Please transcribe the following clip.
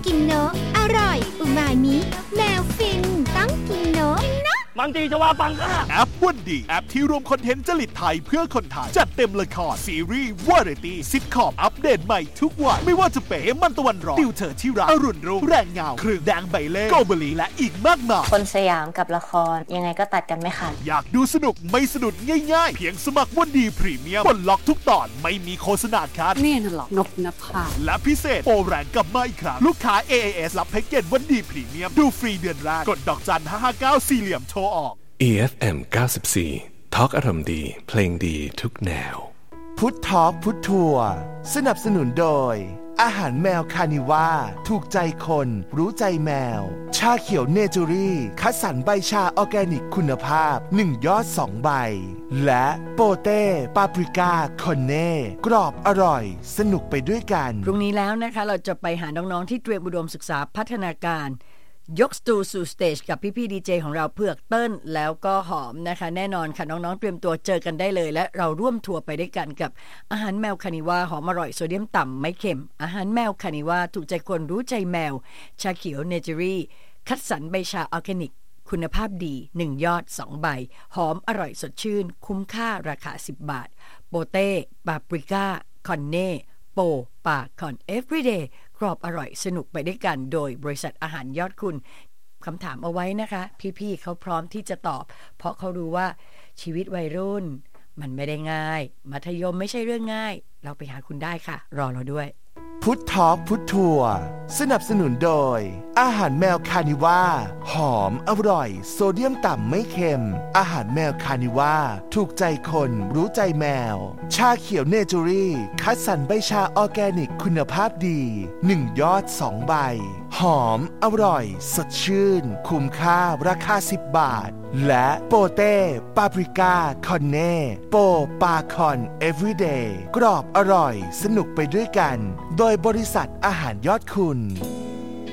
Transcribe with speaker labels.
Speaker 1: กินเนอะอร่อยอุมามิแมวฟินต้องกินเนอะ
Speaker 2: มังจีชวาปังค่ะ
Speaker 3: แอปวันดีแอปที่รวมคอนเทนต์จริตไทยเพื่อคนไทยจัดเต็มละครซีรีส์วาไรตี้ซิทคอมอัปเดตใหม่ทุกวันไม่ว่าจะเป็นมันตะวันร้อนติวเธอที่รักอรุณรุ่งแรงเงาครึ่งแดงใบเล่โกบลีและอีกมากมาย
Speaker 4: คนสยามกับละครยังไงก็ตัดกันไม่ขาด
Speaker 3: อยากดูสนุกไม่สนุกง่ายๆเพียงสมัครวันดีพรีเมียมปลดล็อกทุกตอนไม่มีโฆษณาคัด
Speaker 5: นี่น่ะหรอนกนภา
Speaker 3: และพิเศษโปรแรงกับมาอีกครั้งลูกค้า AIS รับแพ็กเกจวันดีพรีเมียมดูฟรีเดือนแรกกดดอกจัน559สี่เหลี่ยมโทรออก
Speaker 6: EFM 94 ทอล์กอารมณ์ดีเพลงดีทุกแนว
Speaker 7: พุทธทอล์กพุททัวร์สนับสนุนโดยอาหารแมวคานิว่าถูกใจคนรู้ใจแมวชาเขียวเนเจอรี่คัดสรรใบชาออร์แกนิกคุณภาพ1ยอด2ใบและโปเต้ปาปริก้าคอนเน่กรอบอร่อยสนุกไปด้วยกัน
Speaker 5: พรุ่งนี้แล้วนะคะเราจะไปหาน้องๆที่เตรียมอุดมศึกษาพัฒนาการยกสตูสู่สเตจกับพี่ๆดีเจของเราเผือกเติ้ลแล้วก็หอมนะคะแน่นอนค่ะน้องๆเตรียมตัวเจอกันได้เลยและเราร่วมทัวร์ไปด้วยกันกับอาหารแมวคานิว่าหอมอร่อยโซเดียมต่ำไม่เค็มอาหารแมวคานิว่าถูกใจคนรู้ใจแมวชาเขียวเนเจอรี่คัดสรรใบชาออร์แกนิกคุณภาพดี1ยอด2ใบหอมอร่อยสดชื่นคุ้มค่าราคา10 บาทโปเต้ปาปริก้าคอนเน่โปปาคอนเอฟวีเดย์กรอบอร่อยสนุกไปด้วยกันโดยบริษัทอาหารยอดคุณคำถามเอาไว้นะคะพี่ๆเขาพร้อมที่จะตอบเพราะเขารู้ว่าชีวิตวัยรุ่นมันไม่ได้ง่ายมัธยมไม่ใช่เรื่องง่ายเราไปหาคุณได้ค่ะรอเราด้วย
Speaker 7: พุทธทอล์กพุททัวร์สนับสนุนโดยอาหารแมวคานิว่าหอมอร่อยโซเดียมต่ำไม่เค็มอาหารแมวคานิว่าถูกใจคนรู้ใจแมวชาเขียวเนเจอรี่คัดสรรใบชาออร์แกนิกคุณภาพดี1ยอด2ใบหอมอร่อยสดชื่นคุ้มค่าราคา10 บาทและโปเต้ปาปริก้าคอนเน่โปปาคอนเอฟวีเดย์กรอบอร่อยสนุกไปด้วยกันโดยบริษัทอาหารยอดคุณ